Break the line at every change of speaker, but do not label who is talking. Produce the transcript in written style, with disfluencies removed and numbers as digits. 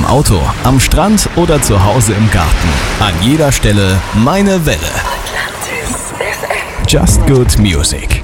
Im Auto, am Strand oder zu Hause im Garten. An jeder Stelle meine Welle. Just Good Music.